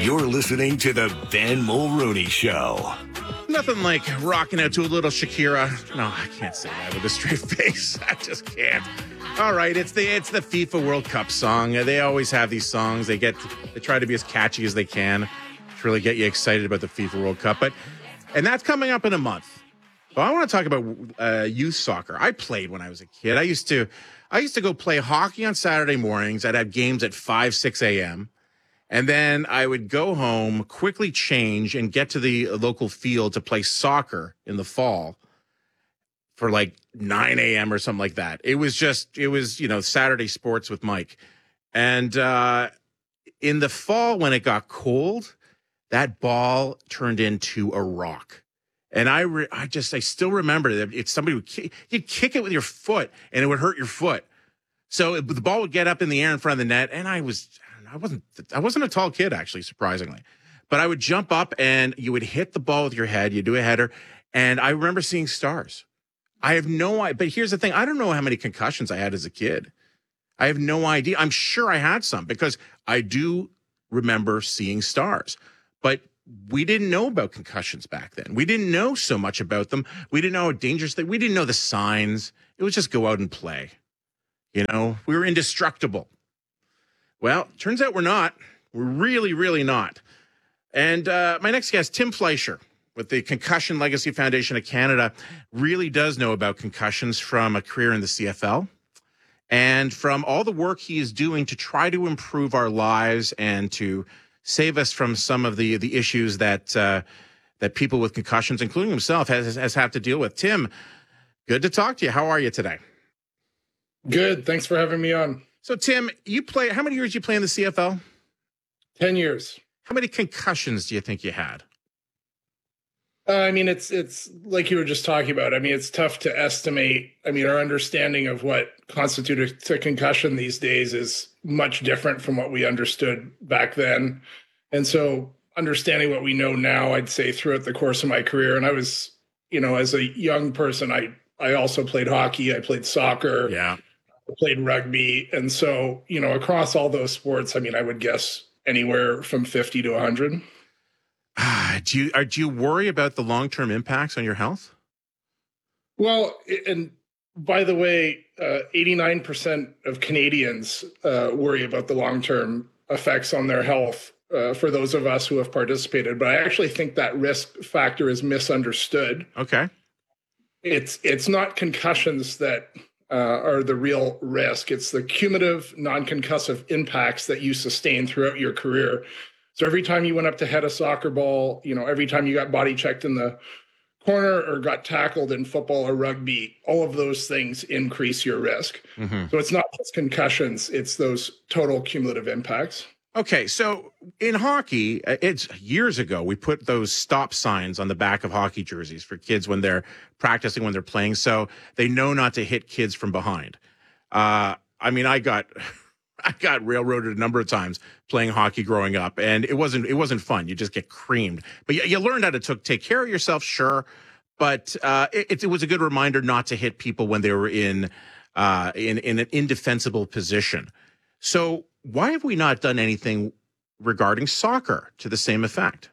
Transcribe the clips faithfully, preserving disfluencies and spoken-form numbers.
You're listening to the Ben Mulrooney Show. Nothing like rocking out to a little Shakira. No, I can't say that with a straight face. I just can't. All right, it's the it's the FIFA World Cup song. They always have these songs. They get they try to be as catchy as they can to really get you excited about the FIFA World Cup. But and that's coming up in a month. But I want to talk about uh, youth soccer. I played when I was a kid. I used to I used to go play hockey on Saturday mornings. I'd have games at five, six a.m. And then I would go home, quickly change, and get to the local field to play soccer in the fall for like nine a.m. or something like that. It was just, it was, you know, Saturday sports with Mike. And uh, in the fall, when it got cold, that ball turned into a rock. And I, re- I just, I still remember that it's somebody would kick, you'd kick it with your foot and it would hurt your foot. So it, the ball would get up in the air in front of the net. And I was, I wasn't, I wasn't a tall kid, actually, surprisingly, but I would jump up and you would hit the ball with your head. You do a header. And I remember seeing stars. I have no idea. But here's the thing. I don't know how many concussions I had as a kid. I have no idea. I'm sure I had some because I do remember seeing stars, but we didn't know about concussions back then. We didn't know so much about them. We didn't know how dangerous they, we didn't know the signs. It was just go out and play. You know, we were indestructible. Well, turns out we're not. We're really, really not. And uh, my next guest, Tim Fleischer, with the Concussion Legacy Foundation of Canada, really does know about concussions from a career in the C F L and from all the work he is doing to try to improve our lives and to save us from some of the the issues that uh, that people with concussions, including himself, has has had to deal with. Tim, good to talk to you. How are you today? Good. Thanks for having me on. So, Tim, you play. How many years did you play in the C F L? Ten years. How many concussions do you think you had? Uh, I mean, it's it's like you were just talking about. I mean, it's tough to estimate. I mean, our understanding of what constitutes a concussion these days is much different from what we understood back then. And so understanding what we know now, I'd say throughout the course of my career, and I was, you know, as a young person, I, I also played hockey. I played soccer. Yeah. I played rugby. And so, you know, across all those sports, I mean, I would guess anywhere from fifty to one hundred. do you, are, do you worry about the long-term impacts on your health? Well, and by the way, uh, eighty-nine percent of Canadians uh, worry about the long-term effects on their health uh, for those of us who have participated. But I actually think that risk factor is misunderstood. Okay. It's it's not concussions that uh, are the real risk. It's the cumulative non-concussive impacts that you sustain throughout your career. So every time you went up to head a soccer ball, you know, every time you got body checked in the corner or got tackled in football or rugby, all of those things increase your risk. Mm-hmm. So it's not just concussions, it's those total cumulative impacts. Okay, so in hockey, it's years ago, we put those stop signs on the back of hockey jerseys for kids when they're practicing, when they're playing, so they know not to hit kids from behind. Uh, I mean, I got... I got railroaded a number of times playing hockey growing up, and it wasn't it wasn't fun. You just get creamed. But you, you learned how to t- take care of yourself, sure. But uh, it, it was a good reminder not to hit people when they were in uh, in in an indefensible position. So why have we not done anything regarding soccer to the same effect?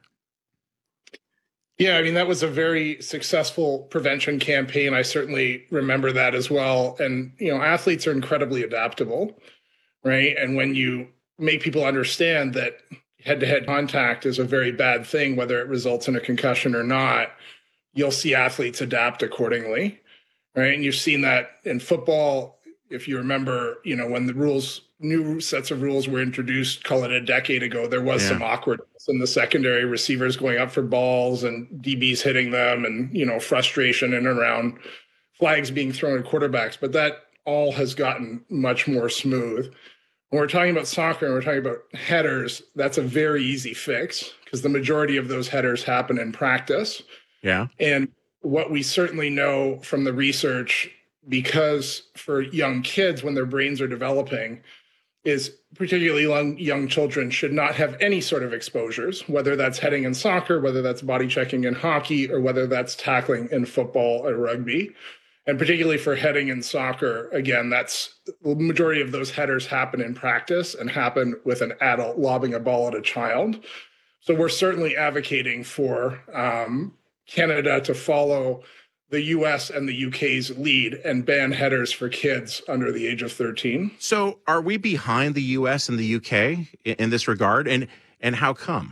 Yeah, I mean, that was a very successful prevention campaign. I certainly remember that as well. And, you know, athletes are incredibly adaptable. Right. And when you make people understand that head-to-head contact is a very bad thing, whether it results in a concussion or not, you'll see athletes adapt accordingly. Right. And you've seen that in football. If you remember, you know, when the rules, new sets of rules were introduced, call it a decade ago, there was yeah. some awkwardness in the secondary, receivers going up for balls and D Bs hitting them and, you know, frustration in and around flags being thrown at quarterbacks. But that all has gotten much more smooth. When we're talking about soccer and we're talking about headers, that's a very easy fix because the majority of those headers happen in practice. Yeah. And what we certainly know from the research, because for young kids, when their brains are developing, is particularly young, young children should not have any sort of exposures, whether that's heading in soccer, whether that's body checking in hockey, or whether that's tackling in football or rugby. And particularly for heading in soccer, again, that's the majority of those headers happen in practice and happen with an adult lobbing a ball at a child. So we're certainly advocating for um, Canada to follow the U S and the U K's lead and ban headers for kids under the age of thirteen. So are we behind the U S and the U K in, in this regard? And and how come?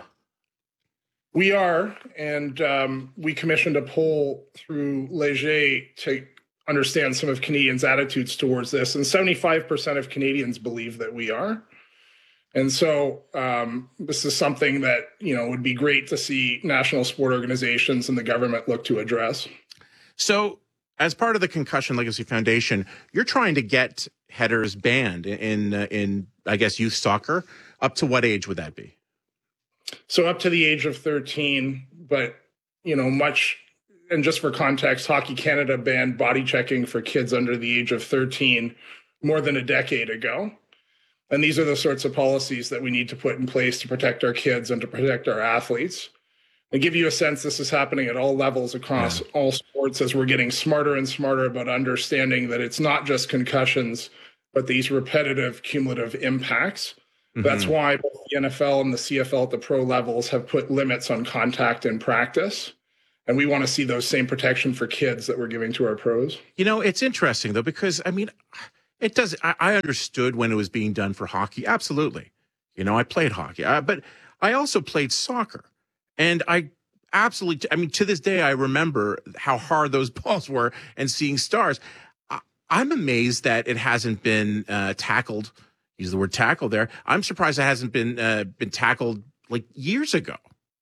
We are, and um, we commissioned a poll through Leger to understand some of Canadians' attitudes towards this, and seventy-five percent of Canadians believe that we are. And so um, this is something that, you know, would be great to see national sport organizations and the government look to address. So as part of the Concussion Legacy Foundation, you're trying to get headers banned in, in, uh, in I guess, youth soccer. Up to what age would that be? So up to the age of thirteen, but, you know, much, and just for context, Hockey Canada banned body checking for kids under the age of thirteen more than a decade ago. And these are the sorts of policies that we need to put in place to protect our kids and to protect our athletes. And give you a sense, this is happening at all levels across yeah. all sports as we're getting smarter and smarter about understanding that it's not just concussions, but these repetitive cumulative impacts. Mm-hmm. That's why both the N F L and the C F L at the pro levels have put limits on contact in practice. And we want to see those same protection for kids that we're giving to our pros. You know, it's interesting, though, because, I mean, it does. I, I understood when it was being done for hockey. Absolutely. You know, I played hockey, uh, but I also played soccer. And I absolutely, I mean, to this day, I remember how hard those balls were and seeing stars. I, I'm amazed that it hasn't been uh, tackled. Use the word tackle there. I'm surprised it hasn't been uh, been tackled like years ago.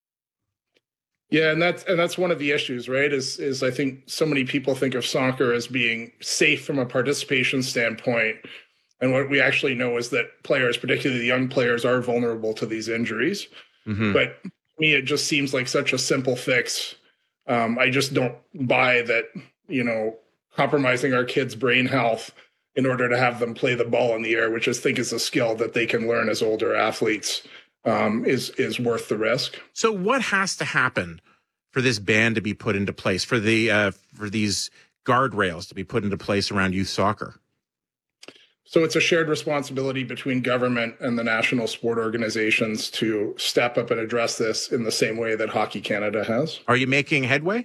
Yeah, and that's and that's one of the issues, right? Is is I think so many people think of soccer as being safe from a participation standpoint, and what we actually know is that players, particularly the young players, are vulnerable to these injuries. Mm-hmm. But to me, it just seems like such a simple fix. Um, I just don't buy that, you know, compromising our kids' brain health in order to have them play the ball in the air, which I think is a skill that they can learn as older athletes, um, is is worth the risk. So what has to happen for this ban to be put into place, for the uh, for these guardrails to be put into place around youth soccer? So it's a shared responsibility between government and the national sport organizations to step up and address this in the same way that Hockey Canada has. Are you making headway?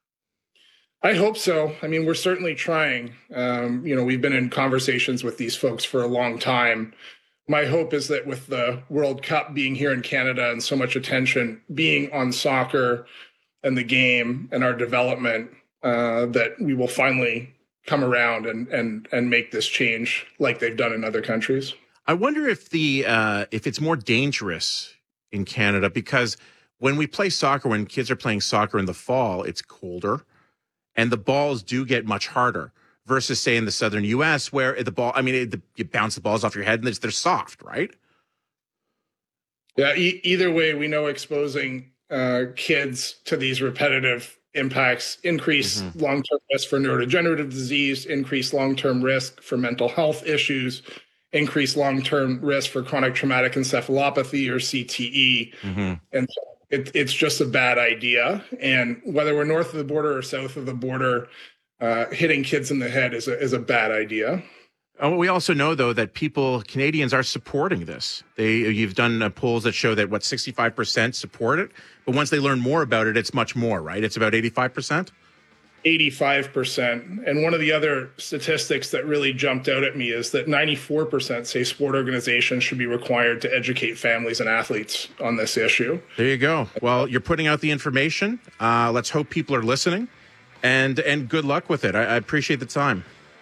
I hope so. I mean, we're certainly trying. Um, you know, we've been in conversations with these folks for a long time. My hope is that with the World Cup being here in Canada and so much attention being on soccer and the game and our development, uh, that we will finally come around and and and make this change like they've done in other countries. I wonder if the uh, if it's more dangerous in Canada, because when we play soccer, when kids are playing soccer in the fall, it's colder and the balls do get much harder versus, say, in the southern U S where the ball, I mean, it, the, you bounce the balls off your head and they're soft, right? Yeah, e- either way, we know exposing uh, kids to these repetitive impacts increase mm-hmm. long-term risk for neurodegenerative disease, increase long-term risk for mental health issues, increase long-term risk for chronic traumatic encephalopathy or C T E. Mm-hmm. And so it, it's just a bad idea. And whether we're north of the border or south of the border, uh, hitting kids in the head is a, is a bad idea. Oh, we also know, though, that people, Canadians, are supporting this. They, you've done uh, polls that show that, what, sixty-five percent support it? But once they learn more about it, it's much more, right? It's about eighty-five percent? eighty-five percent. And one of the other statistics that really jumped out at me is that ninety-four percent say sport organizations should be required to educate families and athletes on this issue. There you go. Well, you're putting out the information. Uh, let's hope people are listening. And, and good luck with it. I, I appreciate the time.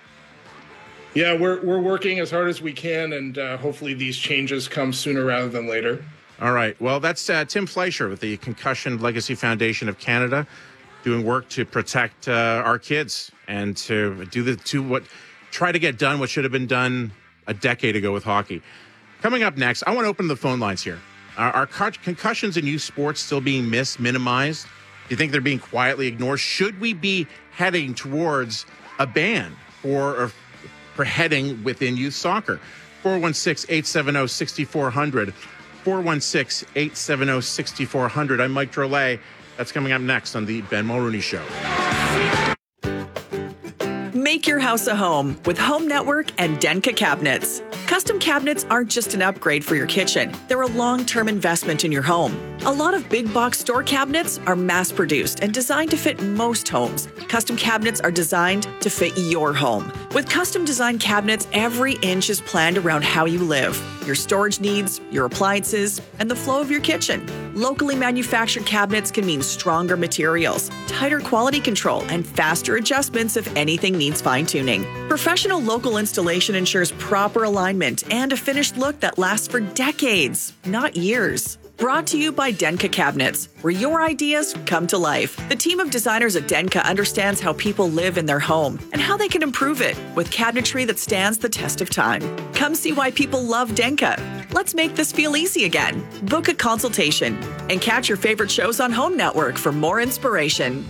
Yeah, we're we're working as hard as we can, and uh, hopefully these changes come sooner rather than later. All right. Well, that's uh, Tim Fleischer with the Concussion Legacy Foundation of Canada, doing work to protect uh, our kids and to do the to what try to get done what should have been done a decade ago with hockey. Coming up next, I want to open the phone lines here. Are, are concussions in youth sports still being missed, minimized? Do you think they're being quietly ignored? Should we be heading towards a ban or? or for heading within youth soccer? four one six, eight seven zero, six four zero zero. four one six, eight seven zero, six four zero zero. I'm Mike Drolet. That's coming up next on the Ben Mulrooney Show. Make your house a home with Home Network and Denka cabinets. Custom cabinets aren't just an upgrade for your kitchen. They're a long-term investment in your home. A lot of big box store cabinets are mass-produced and designed to fit most homes. Custom cabinets are designed to fit your home. With custom designed cabinets, every inch is planned around how you live, your storage needs, your appliances, and the flow of your kitchen. Locally manufactured cabinets can mean stronger materials, tighter quality control, and faster adjustments if anything needs fine-tuning. Professional local installation ensures proper alignment and a finished look that lasts for decades, not years. Brought to you by Denka Cabinets, where your ideas come to life. The team of designers at Denka understands how people live in their home and how they can improve it with cabinetry that stands the test of time. Come see why people love Denka. Let's make this feel easy again. Book a consultation and catch your favorite shows on Home Network for more inspiration.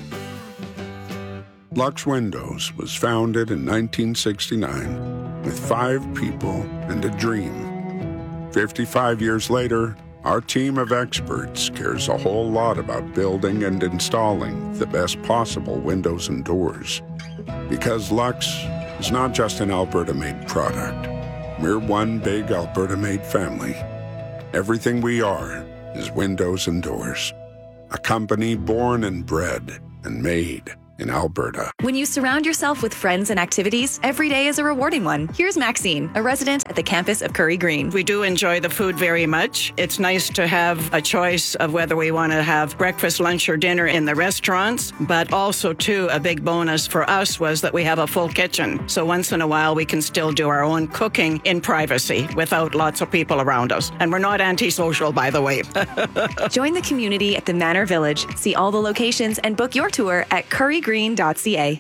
Lux Windows was founded in nineteen sixty-nine with five people and a dream. fifty-five years later, our team of experts cares a whole lot about building and installing the best possible windows and doors. Because Lux is not just an Alberta-made product. We're one big Alberta-made family. Everything we are is windows and doors. A company born and bred and made in Alberta. When you surround yourself with friends and activities, every day is a rewarding one. Here's Maxine, a resident at the campus of Curry Green. We do enjoy the food very much. It's nice to have a choice of whether we want to have breakfast, lunch, or dinner in the restaurants, but also, too, a big bonus for us was that we have a full kitchen. So once in a while, we can still do our own cooking in privacy without lots of people around us. And we're not antisocial, by the way. Join the community at the Manor Village. See all the locations and book your tour at curry green dot c a.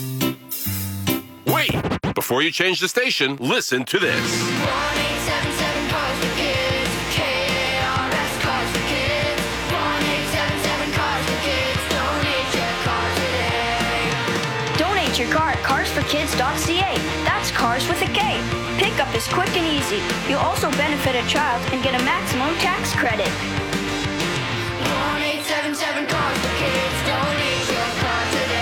Wait! Before you change the station, listen to this. one eight seven seven Cars for Kids. K A R S Cars for Kids. one eight seven seven Cars for Kids. Donate your car today. Donate your car at cars for kids dot c a. That's cars with a K. Pickup is quick and easy. You'll also benefit a child and get a maximum tax credit. one eight seven seven Cars for Kids. Donate your car today.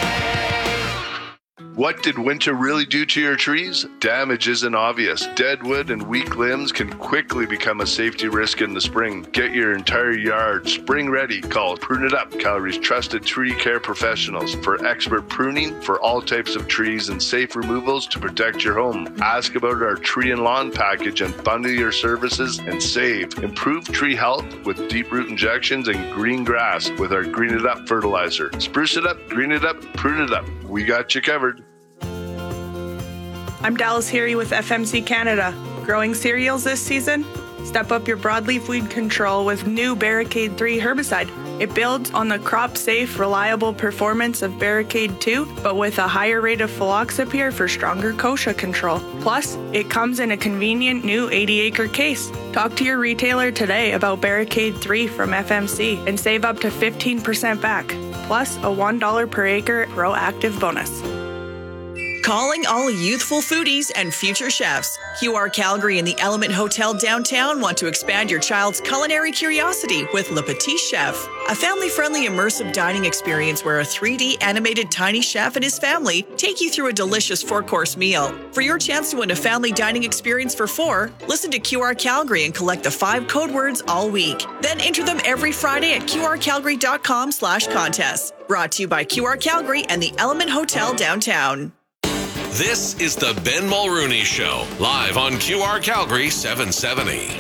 What did winter really do to your trees? Damage isn't obvious. Dead wood and weak limbs can quickly become a safety risk in the spring. Get your entire yard spring ready. Call Prune It Up, Calgary's trusted tree care professionals, for expert pruning for all types of trees and safe removals to protect your home. Ask about our tree and lawn package and bundle your services and save. Improve tree health with deep root injections and green grass with our Green It Up fertilizer. Spruce it up, green it up, prune it up. We got you covered. I'm Dallas Heary with F M C Canada. Growing cereals this season? Step up your broadleaf weed control with new Barricade three herbicide. It builds on the crop-safe, reliable performance of Barricade two, but with a higher rate of fluoxapyr for stronger kochia control. Plus, it comes in a convenient new eighty acre case. Talk to your retailer today about Barricade three from F M C and save up to fifteen percent back, plus a one dollar per acre proactive bonus. Calling all youthful foodies and future chefs. Q R Calgary and the Element Hotel downtown want to expand your child's culinary curiosity with Le Petit Chef, a family-friendly immersive dining experience where a three D animated tiny chef and his family take you through a delicious four-course meal. For your chance to win a family dining experience for four, listen to Q R Calgary and collect the five code words all week. Then enter them every Friday at q r calgary dot com slash contest. Brought to you by Q R Calgary and the Element Hotel downtown. This is the Ben Mulrooney Show, live on Q R Calgary seven seventy.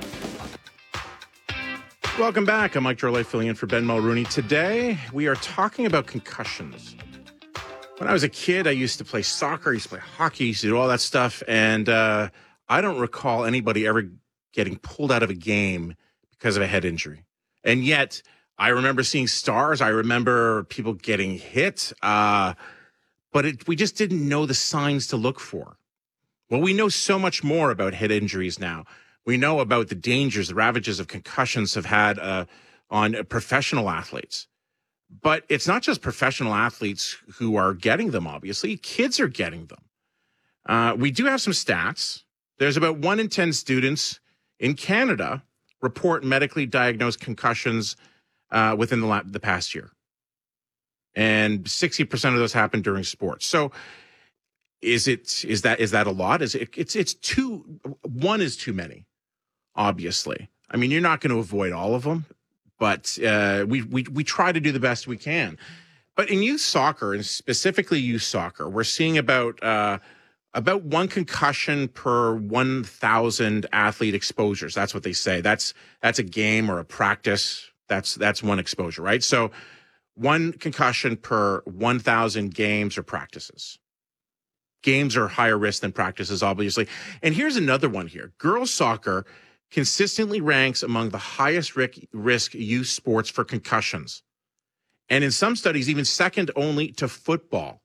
Welcome back. I'm Mike Jorley, filling in for Ben Mulrooney. Today, we are talking about concussions. When I was a kid, I used to play soccer, I used to play hockey, I used to do all that stuff, and uh, I don't recall anybody ever getting pulled out of a game because of a head injury. And yet, I remember seeing stars. I remember people getting hit. Uh But it, we just didn't know the signs to look for. Well, we know so much more about head injuries now. We know about the dangers, the ravages of concussions have had uh, on uh, professional athletes. But it's not just professional athletes who are getting them, obviously. Kids are getting them. Uh, we do have some stats. There's about one in ten students in Canada report medically diagnosed concussions uh, within the, la- the past year. And sixty percent of those happen during sports. So is it is that is that a lot? Is it it's it's too one is too many, obviously. I mean, you're not going to avoid all of them, but uh, we we we try to do the best we can. But in youth soccer, and specifically youth soccer, we're seeing about uh, about one concussion per one thousand athlete exposures. That's what they say. That's that's a game or a practice. That's that's one exposure, right? So one concussion per one thousand games or practices. Games are higher risk than practices, obviously. And here's another one here. Girls soccer consistently ranks among the highest risk youth sports for concussions. And in some studies, even second only to football.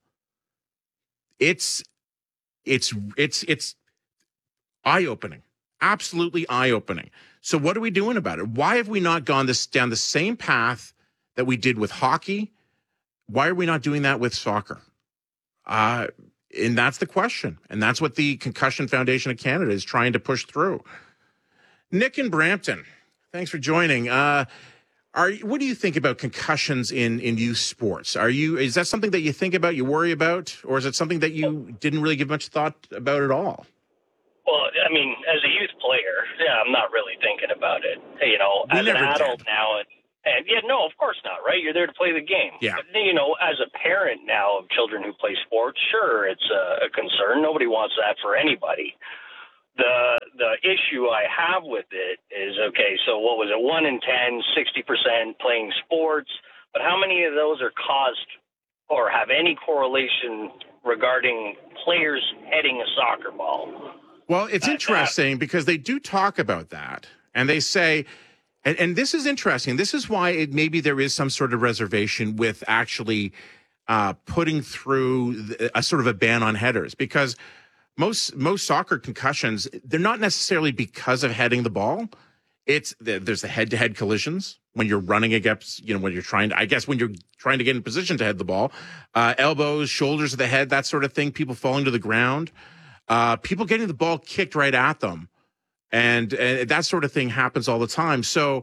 It's, it's, it's, it's eye-opening, absolutely eye-opening. So what are we doing about it? Why have we not gone this down the same path that we did with hockey? Why are we not doing that with soccer? Uh, And that's the question. And that's what the Concussion Foundation of Canada is trying to push through. Nick in Brampton, thanks for joining. Uh, are what do you think about concussions in, in youth sports? Are you is that something that you think about, you worry about, or is it something that you didn't really give much thought about at all? Well, I mean, as a youth player, yeah, I'm not really thinking about it. You know, We as an never adult did. now, and, and yeah, no, of course not, right? You're there to play the game. Yeah. But, you know, as a parent now of children who play sports, sure, it's a, a concern. Nobody wants that for anybody. The the issue I have with it is, okay, so what was it, one in ten, sixty percent playing sports, but how many of those are caused or have any correlation regarding players heading a soccer ball? Well, it's interesting because they do talk about that, and they say, and, and this is interesting. This is why it, maybe there is some sort of reservation with actually uh, putting through the, a sort of a ban on headers, because most most soccer concussions, they're not necessarily because of heading the ball. It's the, there's the head-to-head collisions when you're running against, you know, when you're trying to, I guess when you're trying to get in position to head the ball, uh, elbows, shoulders of the head, that sort of thing, people falling to the ground. Uh, people getting the ball kicked right at them. And, and that sort of thing happens all the time. So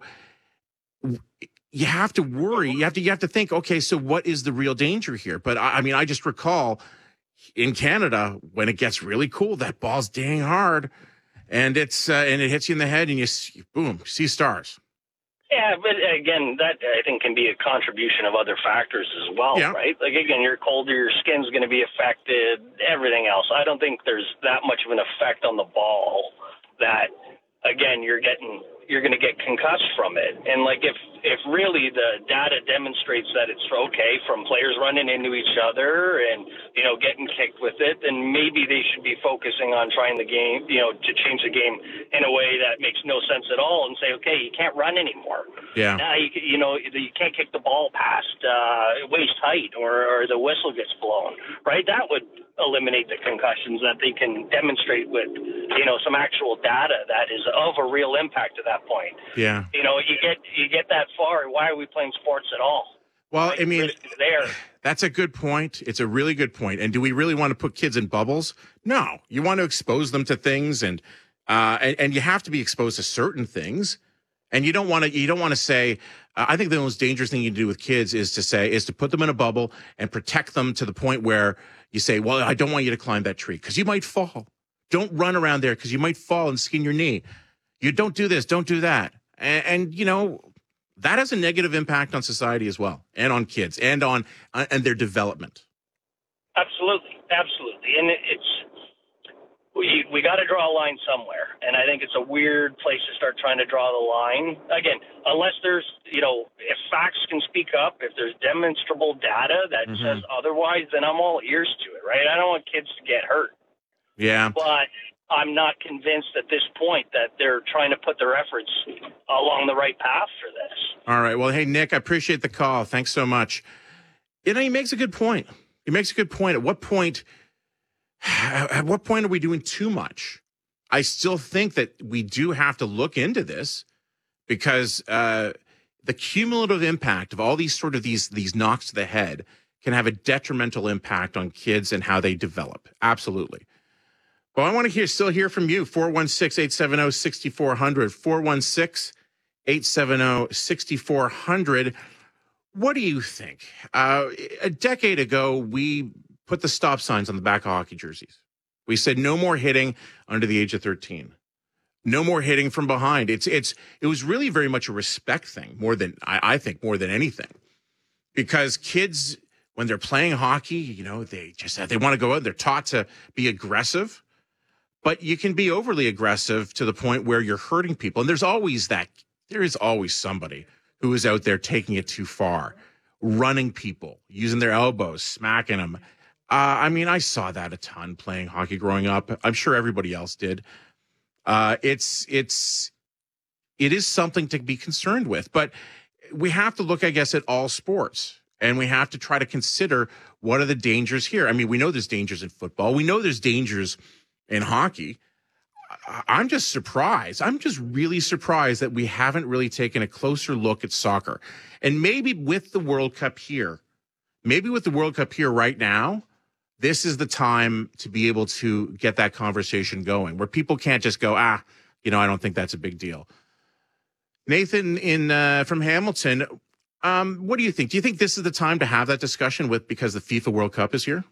you have to worry. You have to, you have to think, okay, so what is the real danger here? But I, I mean, I just recall in Canada, when it gets really cool, that ball's dang hard and it's, uh, and it hits you in the head and you see, boom, see stars. Yeah, but again, that I think can be a contribution of other factors as well, Yeah. right? Like, again, you're colder, your skin's going to be affected, everything else. I don't think there's that much of an effect on the ball that, again, you're getting, you're going to get concussed from it. And like, if, if really the data demonstrates that it's okay from players running into each other and, you know, getting kicked with it, then maybe they should be focusing on trying the game, you know, to change the game in a way that makes no sense at all and say, okay, you can't run anymore. Yeah. Now, you, you know, you can't kick the ball past uh, waist height or, or the whistle gets blown, right? That would eliminate the concussions that they can demonstrate with, you know, some actual data that is of a real impact at that point. Yeah. You know, you get you get that far, why are we playing sports at all? Well, Right? I mean, Risk is there. that's a good point. It's a really good point. And do we really want to put kids in bubbles? No. You want to expose them to things, and uh, and, and you have to be exposed to certain things. And you don't want to. You don't want to say. Uh, I think the most dangerous thing you can do with kids is to say is to put them in a bubble and protect them to the point where you say, "Well, I don't want you to climb that tree because you might fall. Don't run around there because you might fall and skin your knee. You don't do this. Don't do that." And, and you know. That has a negative impact on society as well, and on kids, and on uh, and their development. Absolutely, absolutely, and it, it's we we got to draw a line somewhere, and I think it's a weird place to start trying to draw the line. Again, unless there's, you know, if facts can speak up, if there's demonstrable data that Mhm. says otherwise, then I'm all ears to it, right? I don't want kids to get hurt, Yeah. but I'm not convinced at this point that they're trying to put their efforts along the right path for this. All right. Well, hey, Nick, I appreciate the call. Thanks so much. You know, he makes a good point. He makes a good point. At what point, at what point are we doing too much? I still think that we do have to look into this because uh, the cumulative impact of all these sort of these these knocks to the head can have a detrimental impact on kids and how they develop. Absolutely. Well, I want to hear still hear from you. four one six, eight seven zero, six four zero zero. four one six, eight seven zero, six four zero zero. What do you think? Uh, a decade ago, we put the stop signs on the back of hockey jerseys. We said no more hitting under the age of thirteen. No more hitting from behind. It's it's it was really very much a respect thing, more than I, I think more than anything, because kids, when they're playing hockey, you know, they just they want to go out. They're taught to be aggressive, but you can be overly aggressive to the point where you're hurting people. And there's always that. There is always somebody who is out there taking it too far, running people, using their elbows, smacking them. Uh, I mean, I saw that a ton playing hockey growing up. I'm sure everybody else did. Uh, it's it's it is something to be concerned with, but we have to look, I guess, at all sports, and we have to try to consider what are the dangers here. I mean, we know there's dangers in football. We know there's dangers in hockey. I'm just surprised. I'm just really surprised that we haven't really taken a closer look at soccer. And maybe with the World Cup here, maybe with the World Cup here right now, this is the time to be able to get that conversation going where people can't just go, ah, you know, I don't think that's a big deal. Nathan in uh, from Hamilton, um, what do you think? Do you think this is the time to have that discussion with because the FIFA World Cup is here?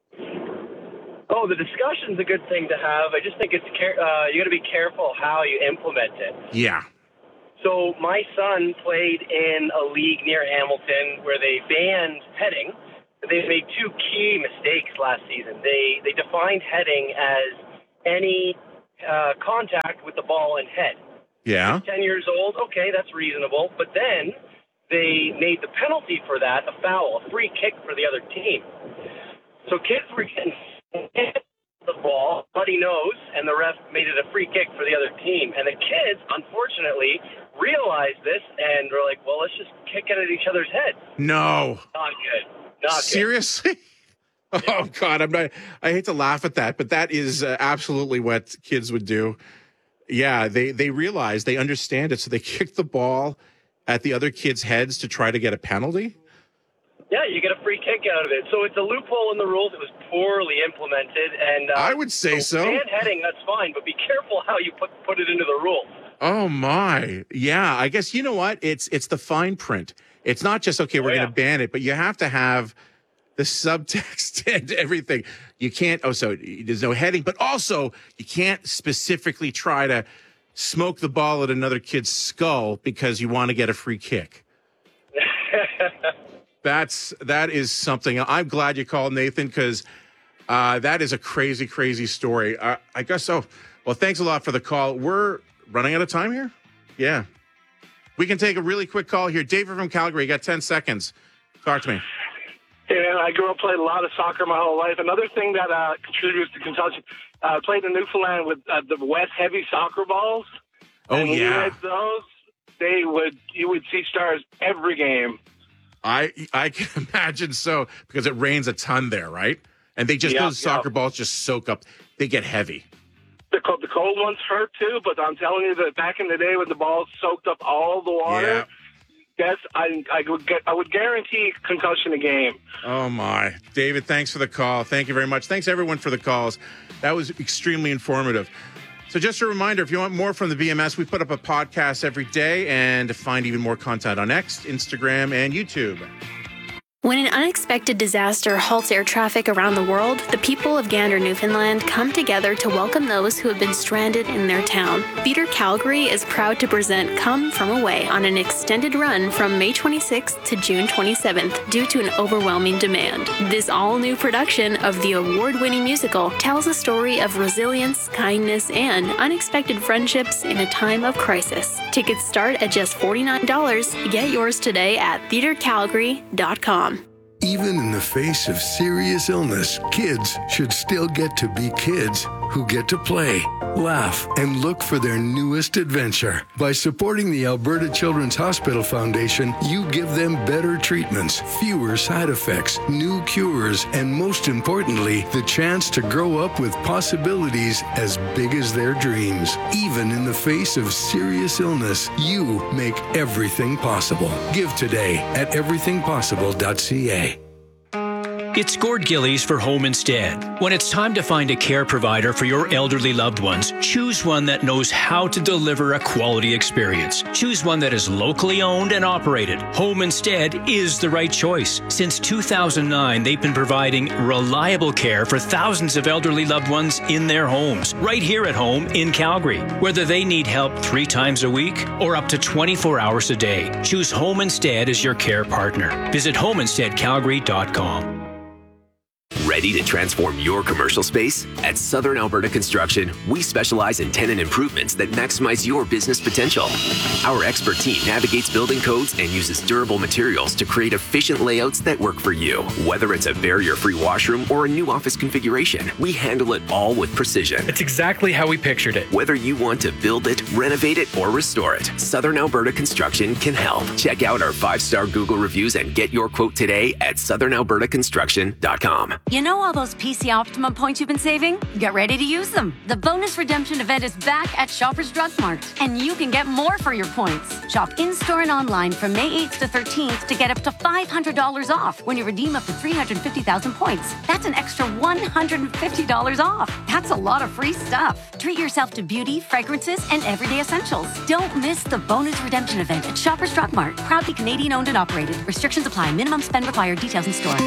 Oh, the discussion's a good thing to have. I just think it's care- uh, you got to be careful how you implement it. Yeah. So my son played in a league near Hamilton where they banned heading. They made two key mistakes last season. They they defined heading as any uh, contact with the ball and head. Yeah. He's ten years old, okay, that's reasonable. But then they made the penalty for that a foul, a free kick for the other team. So kids were getting the ball, bloody nose, and the ref made it a free kick for the other team. And the kids, unfortunately, realized this and were like, well, let's just kick it at each other's heads. No. Not good. Not Seriously? Good. Oh, God, I'm not, I hate to laugh at that, but that is uh, absolutely what kids would do. Yeah, they, they realize, they understand it, so they kick the ball at the other kids' heads to try to get a penalty? Yeah, you get a free kick out of it. So it's a loophole in the rules. It was poorly implemented. And uh, I would say so. Band heading, that's fine, but be careful how you put put it into the rules. Oh, my. Yeah, I guess, you know what? It's it's the fine print. It's not just, okay, we're oh, yeah. going to ban it, but you have to have the subtext and everything. You can't, oh, so there's no heading, but also you can't specifically try to smoke the ball at another kid's skull because you want to get a free kick. That's, that is something. I'm glad you called, Nathan, because uh, that is a crazy, crazy story. Uh, I guess so. Well, thanks a lot for the call. We're running out of time here? Yeah. We can take a really quick call here. David from Calgary, you got ten seconds. Talk to me. Hey, man, I grew up playing a lot of soccer my whole life. Another thing that uh, contributes to concussion, I uh, played in Newfoundland with uh, the West Heavy soccer balls. Oh, and when yeah. you had those, they would, you would see stars every game. I I can imagine so, because it rains a ton there, right? And they just, yep, those soccer yep. balls just soak up. They get heavy. The cold, the cold ones hurt too, but I'm telling you that back in the day when the balls soaked up all the water, yeah. that's I I would get I would guarantee concussion a game. Oh my, David, thanks for the call. Thank you very much. Thanks everyone for the calls. That was extremely informative. So just a reminder, if you want more from the B M S, we put up a podcast every day, and to find even more content on X, Instagram, and YouTube. When an unexpected disaster halts air traffic around the world, the people of Gander, Newfoundland come together to welcome those who have been stranded in their town. Theatre Calgary is proud to present Come From Away on an extended run from May twenty-sixth to June twenty-seventh due to an overwhelming demand. This all-new production of the award-winning musical tells a story of resilience, kindness, and unexpected friendships in a time of crisis. Tickets start at just forty-nine dollars. Get yours today at theatre calgary dot com. Even in the face of serious illness, kids should still get to be kids who get to play, laugh, and look for their newest adventure. By supporting the Alberta Children's Hospital Foundation, you give them better treatments, fewer side effects, new cures, and most importantly, the chance to grow up with possibilities as big as their dreams. Even in the face of serious illness, you make everything possible. Give today at everything possible dot c a. It's Gord Gillies for Home Instead. When it's time to find a care provider for your elderly loved ones, choose one that knows how to deliver a quality experience. Choose one that is locally owned and operated. Home Instead is the right choice. Since two thousand nine, they've been providing reliable care for thousands of elderly loved ones in their homes, right here at home in Calgary. Whether they need help three times a week or up to twenty-four hours a day, choose Home Instead as your care partner. Visit home instead calgary dot com. Ready to transform your commercial space? At Southern Alberta Construction, we specialize in tenant improvements that maximize your business potential. Our expert team navigates building codes and uses durable materials to create efficient layouts that work for you. Whether it's a barrier-free washroom or a new office configuration, we handle it all with precision. It's exactly how we pictured it. Whether you want to build it, renovate it, or restore it, Southern Alberta Construction can help. Check out our five-star Google reviews and get your quote today at southern alberta construction dot com. You know all those P C Optimum points you've been saving? Get ready to use them. The bonus redemption event is back at Shoppers Drug Mart, and you can get more for your points. Shop in-store and online from May eighth to thirteenth to get up to five hundred dollars off when you redeem up to three hundred fifty thousand points. That's an extra one hundred fifty dollars off. That's a lot of free stuff. Treat yourself to beauty, fragrances, and everyday essentials. Don't miss the bonus redemption event at Shoppers Drug Mart. Proudly Canadian owned and operated. Restrictions apply. Minimum spend required. Details in store.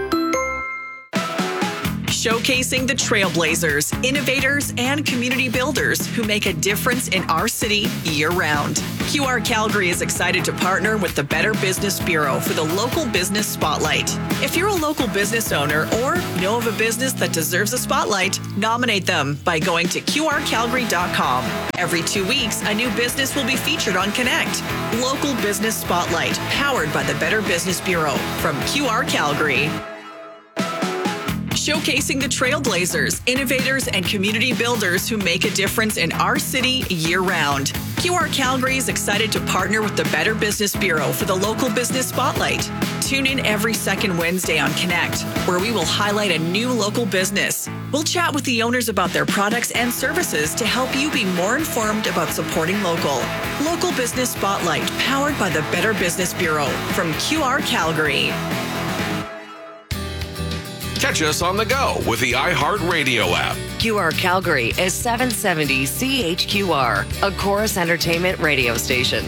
Showcasing the trailblazers, innovators, and community builders who make a difference in our city year-round. Q R Calgary is excited to partner with the Better Business Bureau for the Local Business Spotlight. If you're a local business owner or know of a business that deserves a spotlight, nominate them by going to q r calgary dot com. Every two weeks, a new business will be featured on Connect. Local Business Spotlight, powered by the Better Business Bureau from Q R Calgary. Showcasing the trailblazers, innovators, and community builders who make a difference in our city year-round. Q R Calgary is excited to partner with the Better Business Bureau for the Local Business Spotlight. Tune in every second Wednesday on Connect, where we will highlight a new local business. We'll chat with the owners about their products and services to help you be more informed about supporting local. Local Business Spotlight, powered by the Better Business Bureau from Q R Calgary. Catch us on the go with the iHeartRadio app. Q R Calgary is seven seventy C H Q R, a Chorus Entertainment radio station.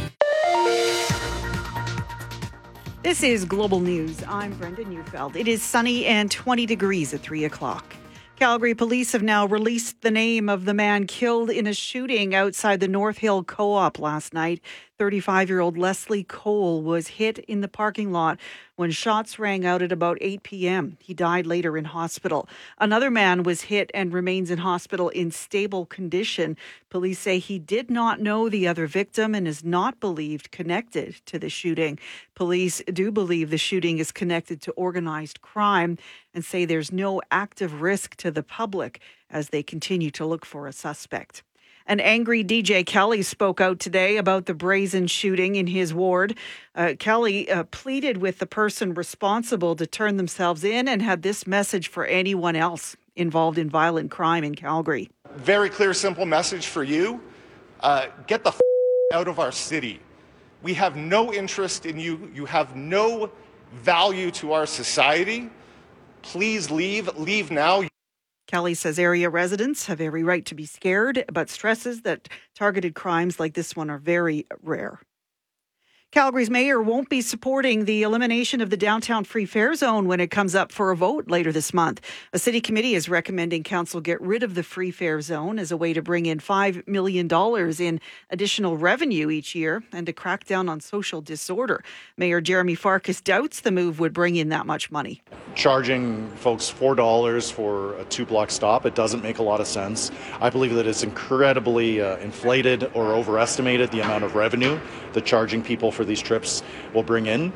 This is Global News. I'm Brenda Neufeld. It is sunny and twenty degrees at three o'clock. Calgary police have now released the name of the man killed in a shooting outside the North Hill Co-op last night. thirty-five-year-old Leslie Cole was hit in the parking lot when shots rang out at about eight p.m. He died later in hospital. Another man was hit and remains in hospital in stable condition. Police say he did not know the other victim and is not believed connected to the shooting. Police do believe the shooting is connected to organized crime and say there's no active risk to the public as they continue to look for a suspect. An angry D J Kelly spoke out today about the brazen shooting in his ward. Uh, Kelly uh, pleaded with the person responsible to turn themselves in and had this message for anyone else involved in violent crime in Calgary. Very clear, simple message for you. Uh, get the f- out of our city. We have no interest in you. You have no value to our society. Please leave. Leave now. Kelly says area residents have every right to be scared, but stresses that targeted crimes like this one are very rare. Calgary's mayor won't be supporting the elimination of the downtown free fare zone when it comes up for a vote later this month. A city committee is recommending council get rid of the free fare zone as a way to bring in five million dollars in additional revenue each year and to crack down on social disorder. Mayor Jeremy Farkas doubts the move would bring in that much money. Charging folks four dollars for a two-block stop, it doesn't make a lot of sense. I believe that it's incredibly uh, inflated or overestimated the amount of revenue that charging people for these trips will bring in.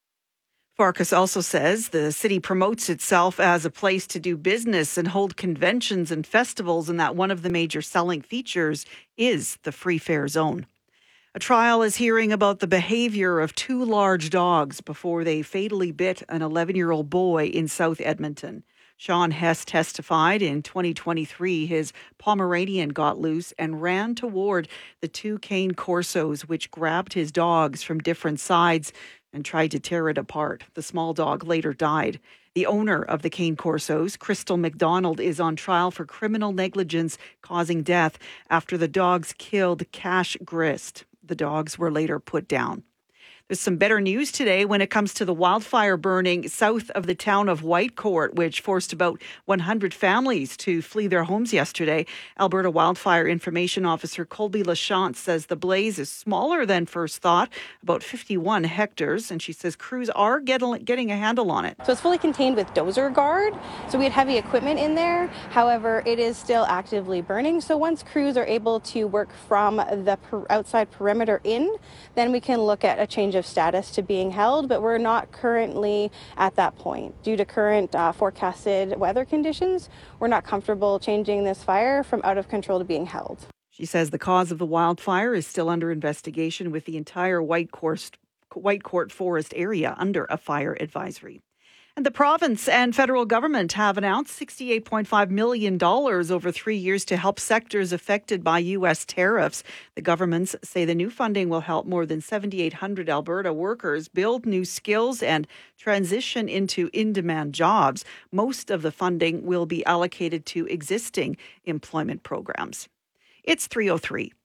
Farkas also says the city promotes itself as a place to do business and hold conventions and festivals, and that one of the major selling features is the free fare zone. A trial is hearing about the behavior of two large dogs before they fatally bit an eleven-year-old boy in South Edmonton. Sean Hess testified in twenty twenty-three his Pomeranian got loose and ran toward the two cane corsos, which grabbed his dogs from different sides and tried to tear it apart. The small dog later died. The owner of the Cane Corsos, Crystal McDonald, is on trial for criminal negligence causing death after the dogs killed Cash Grist. The dogs were later put down. There's some better news today when it comes to the wildfire burning south of the town of Whitecourt, which forced about one hundred families to flee their homes yesterday. Alberta Wildfire Information Officer Colby Lachance says the blaze is smaller than first thought, about fifty-one hectares, and she says crews are getting, getting a handle on it. So it's fully contained with dozer guard, so we had heavy equipment in there. However, it is still actively burning, so once crews are able to work from the per- outside perimeter in, then we can look at a change of status to being held, but we're not currently at that point. Due to current uh, forecasted weather conditions, we're not comfortable changing this fire from out of control to being held. She says the cause of the wildfire is still under investigation, with the entire Whitecourt, Whitecourt Forest area under a fire advisory. And the province and federal government have announced sixty-eight point five million dollars over three years to help sectors affected by U S tariffs. The governments say the new funding will help more than seven thousand eight hundred Alberta workers build new skills and transition into in-demand jobs. Most of the funding will be allocated to existing employment programs. It's three oh three.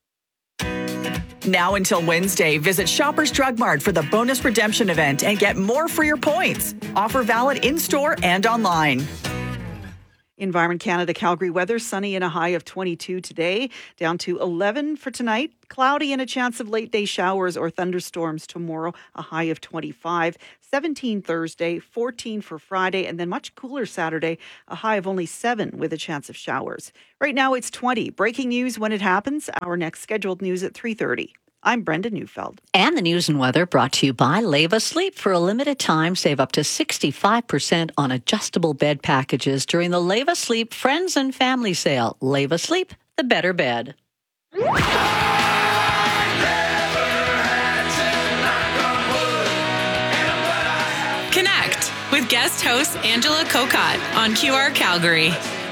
Now until Wednesday, visit Shoppers Drug Mart for the bonus redemption event and get more for your points. Offer valid in-store and online. Environment Canada Calgary weather, sunny and a high of twenty-two today, down to eleven for tonight. Cloudy and a chance of late day showers or thunderstorms tomorrow, a high of twenty-five. seventeen Thursday, fourteen for Friday, and then much cooler Saturday, a high of only seven with a chance of showers. Right now it's twenty. Breaking news when it happens. Our next scheduled news at three thirty. I'm Brenda Neufeld. And the news and weather brought to you by Leva Sleep. For a limited time, save up to sixty-five percent on adjustable bed packages during the Leva Sleep Friends and Family Sale. Leva Sleep, the better bed. Connect with guest host Angela Kokot on Q R Calgary.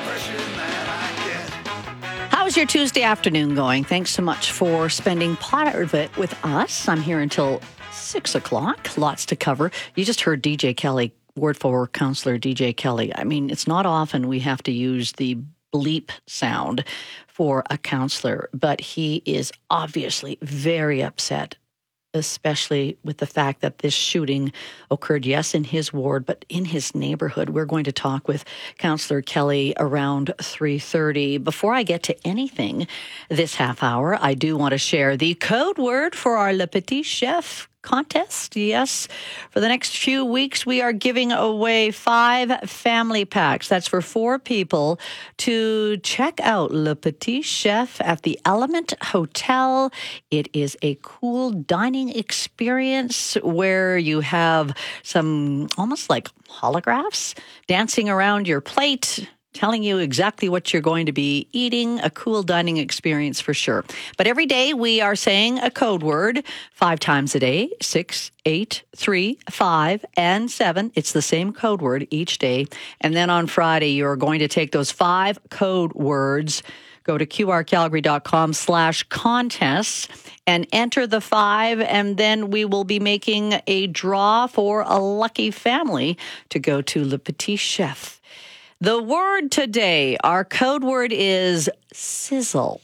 How's your Tuesday afternoon going? Thanks so much for spending part of it with us. I'm here until six o'clock. Lots to cover. You just heard D J Kelly, word for word counselor D J Kelly. I mean, it's not often we have to use the bleep sound for a counselor, but he is obviously very upset, especially with the fact that this shooting occurred, yes, in his ward, but in his neighborhood. We're going to talk with Councillor Kelly around three thirty. Before I get to anything this half hour, I do want to share the code word for our Le Petit Chef contest. Yes, for the next few weeks, we are giving away five family packs. That's for four people to check out Le Petit Chef at the Element Hotel. It is a cool dining experience where you have some almost like holographs dancing around your plate, telling you exactly what you're going to be eating. A cool dining experience for sure. But every day we are saying a code word five times a day, six, eight, three, five, and seven. It's the same code word each day. And then on Friday, you're going to take those five code words, go to qrcalgary.com slash contests and enter the five, and then we will be making a draw for a lucky family to go to Le Petit Chef. The word today, our code word is sizzle.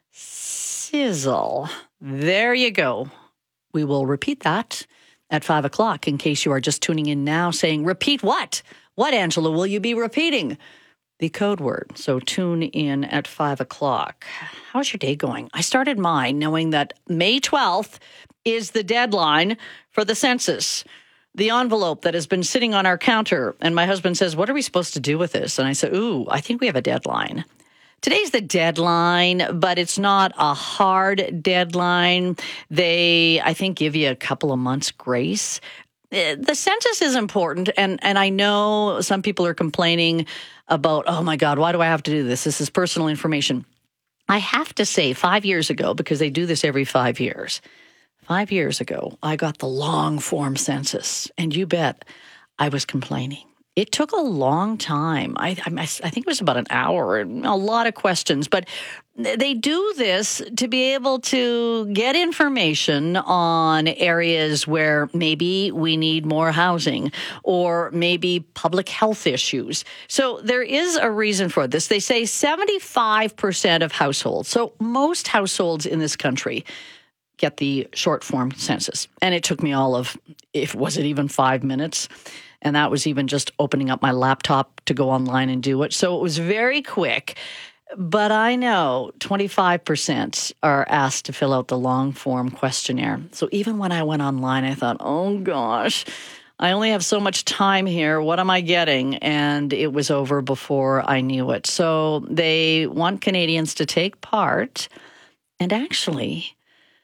Sizzle. There you go. We will repeat that at five o'clock in case you are just tuning in now saying, repeat what? What, Angela, will you be repeating? The code word. So tune in at five o'clock. How's your day going? I started mine knowing that May twelfth is the deadline for the census. The envelope that has been sitting on our counter. And my husband says, what are we supposed to do with this? And I said, ooh, I think we have a deadline. Today's the deadline, but it's not a hard deadline. They, I think, give you a couple of months grace. The census is important. And, and I know some people are complaining about, oh my God, why do I have to do this? This is personal information. I have to say five years ago, because they do this every five years, Five years ago, I got the long form census, and you bet I was complaining. It took a long time. I, I, I think it was about an hour, and a lot of questions. But they do this to be able to get information on areas where maybe we need more housing or maybe public health issues. So there is a reason for this. They say seventy-five percent of households, so most households in this country, get the short form census. And it took me all of, if was it even five minutes? And that was even just opening up my laptop to go online and do it. So it was very quick. But I know twenty-five percent are asked to fill out the long form questionnaire. So even when I went online, I thought, oh gosh, I only have so much time here. What am I getting? And it was over before I knew it. So they want Canadians to take part. And actually,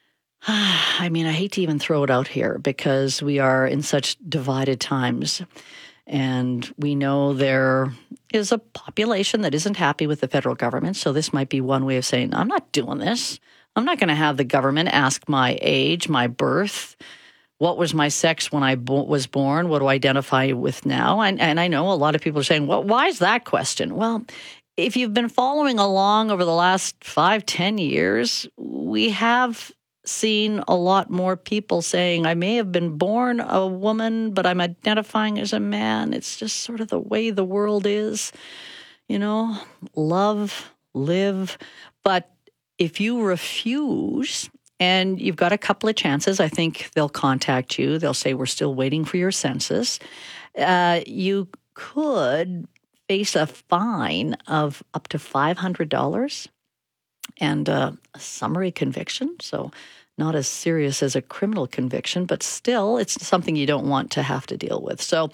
I mean, I hate to even throw it out here because we are in such divided times. And we know there is a population that isn't happy with the federal government. So this might be one way of saying, I'm not doing this. I'm not going to have the government ask my age, my birth, what was my sex when I bo- was born, what do I identify with now? And, and I know a lot of people are saying, well, why is that question? Well, if you've been following along over the last five, ten years, we have seen a lot more people saying, I may have been born a woman, but I'm identifying as a man. It's just sort of the way the world is, you know, love, live. But if you refuse, and you've got a couple of chances, I think they'll contact you. They'll say, we're still waiting for your census. Uh, you could face a fine of up to five hundred dollars and uh, a summary conviction. So not as serious as a criminal conviction, but still it's something you don't want to have to deal with. So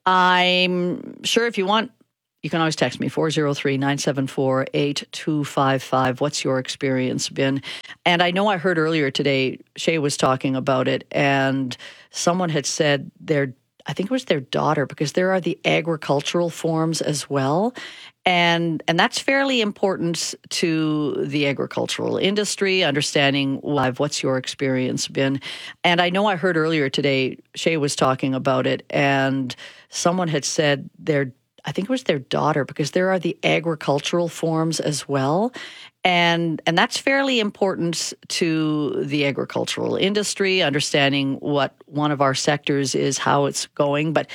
I'm sure if you want, you can always text me, four oh three, nine seven four, eight two five five. What's your experience been? And I know I heard earlier today, Shay was talking about it, and someone had said their, I think it was their daughter, because there are the agricultural forms as well. And and that's fairly important to the agricultural industry, understanding what's your experience been. And I know I heard earlier today, Shay was talking about it, and someone had said their, I think it was their daughter, because there are the agricultural forms as well. And and that's fairly important to the agricultural industry, understanding what one of our sectors is, how it's going. But